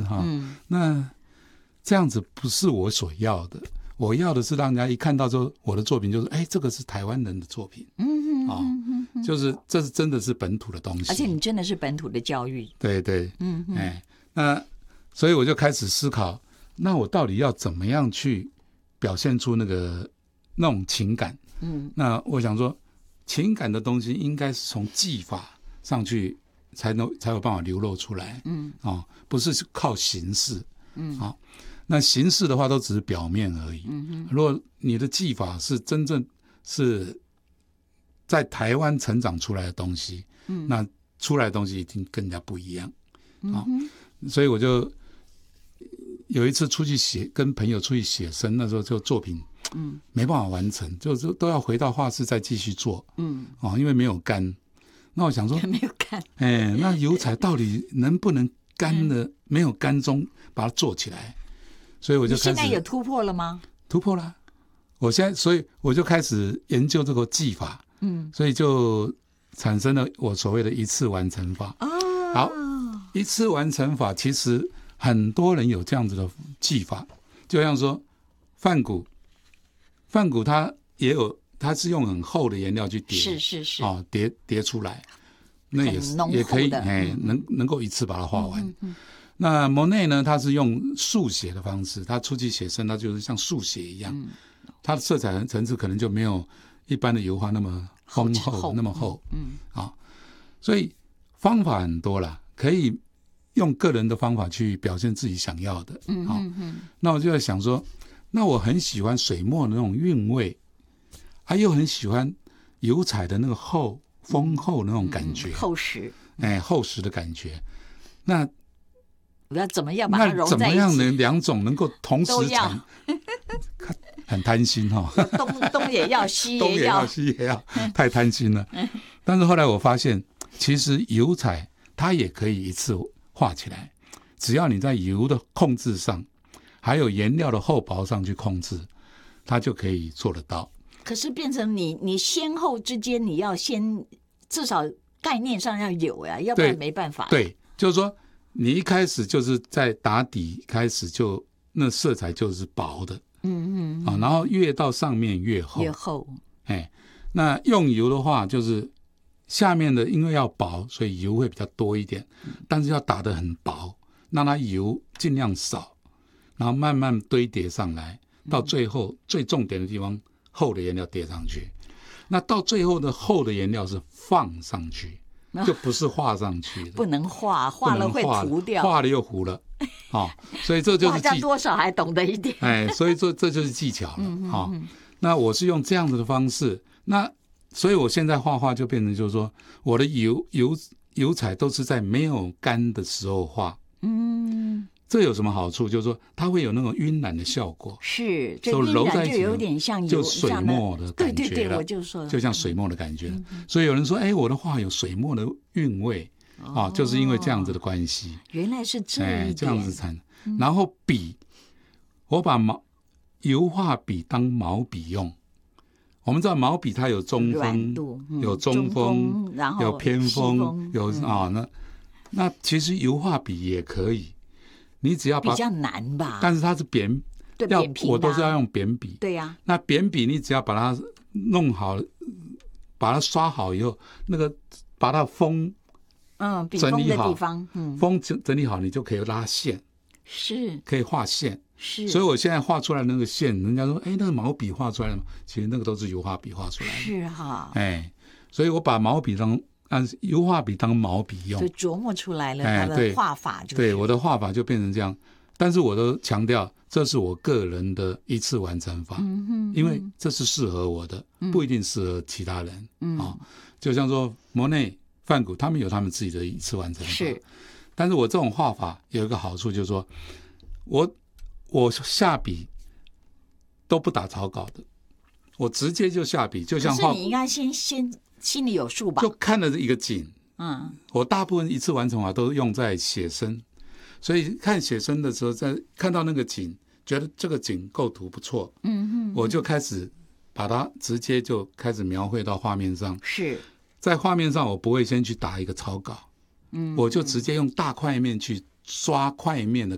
哈。那这样子不是我所要的，我要的是让人家一看到之后我的作品就是这个是台湾人的作品，就是这是真的是本土的东西， 而且你真的是本土的教育， 对对，那所以我就开始思考，那我到底要怎么样去表现出那种情感？那我想说，情感的东西应该是从技法上去才有办法流露出来，不是靠形式，那形式的话都只是表面而已。如果你的技法是真正是在台湾成长出来的东西，那出来的东西一定跟人家不一样。所以我就有一次出去跟朋友出去写生，那时候就作品没办法完成，就都要回到画室再继续做，因为没有干。那我想说没有干， 那油彩到底能不能干的没有干中把它做起来？所以我就开始， 你现在有突破了吗？ 突破了，所以我就开始研究这个技法，所以就产生了我所谓的一次完成法。好，一次完成法其实很多人有这样子的技法，就像说梵谷它也有，它是用很厚的颜料去叠， 是叠出来，那也可以，能够一次把它画完。那莫内呢，他是用速写的方式，他出去写生，他就是像速写一样，他的色彩层次可能就没有一般的油画那么丰厚，那么厚，所以方法很多啦，可以用个人的方法去表现自己想要的。那我就在想说，那我很喜欢水墨的那种韵味，又很喜欢油彩的那个丰厚的那种感觉， 厚实， 厚实的感觉。那我要怎么样把它融在一起？ 那怎么样能两种能够同时产？很贪心东也要，西也要， 东也要，西也要，太贪心了。但是后来我发现，其实油彩它也可以一次画起来，只要你在油的控制上，还有颜料的厚薄上去控制，它就可以做得到。 可是变成你先后之间，你要先至少概念上要有呀，要不然没办法。 对，就是说你一开始就是在打底开始就那色彩就是薄的，然后越到上面越厚，那用油的话就是下面的因为要薄，所以油会比较多一点，但是要打得很薄，让它油尽量少，然后慢慢堆叠上来，到最后最重点的地方厚的颜料叠上去，那到最后的厚的颜料是放上去，就不是画上去的， 不能画了会涂掉， 画了又糊了，所以这就是画多少还懂得一点， 所以这就是技巧了。那我是用这样子的方式，那所以我现在画画就变成就是说，我的油彩都是在没有干的时候画，这有什么好处？就是说它会有那种晕染的效果， 是，就晕染就有点像就水墨的感觉了， 对，我就说就像水墨的感觉了。所以有人说，我的画有水墨的韵味，就是因为这样子的关系。 原来是这样， 这样子才。然后笔，我把油画笔当毛笔用。我们知道毛笔它有中锋，有中锋， 然后有偏锋，有那其实油画笔也可以，你只要把比较难吧， 但是它是扁平，我都是要用扁笔。 对呀， 那扁笔你只要把它弄好，把它刷好以后，那个把它锋整理好，锋整理好，你就可以拉线， 是可以画线。 是， 所以我现在画出来那个线，人家说，那个毛笔画出来的吗？其实那个都是油画笔画出来的。 是哈， 所以我把毛笔按油画笔当毛笔用， 就琢磨出来了它的画法就是。 对，我的画法就变成这样。但是我都强调，这是我个人的一次完成法，因为这是适合我的，不一定适合其他人。就像说莫内、梵谷，他们有他们自己的一次完成法。 是， 但是我这种画法有一个好处，就是说我下笔都不打草稿的，我直接就下笔，就像画。 可是你应该先心里有数吧？ 就看了一个景，我大部分一次完成法都用在写生，所以看写生的时候，在看到那个景，觉得这个景构图不错，我就开始把它直接就开始描绘到画面上。 是， 在画面上我不会先去打一个草稿，我就直接用大块面去刷块面的